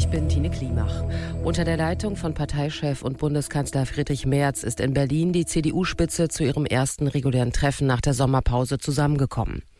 Ich bin Tine Klimach. Unter der Leitung von Parteichef und Bundeskanzler Friedrich Merz ist in Berlin die CDU-Spitze zu ihrem ersten regulären Treffen nach der Sommerpause zusammengekommen.